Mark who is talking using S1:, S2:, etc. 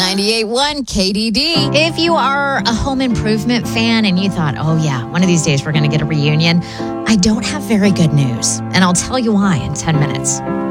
S1: 98.1 KDD.
S2: If you are a home improvement fan and you thought, oh yeah, one of these days we're going to get a reunion, I don't have very good news. And I'll tell you why in 10 minutes.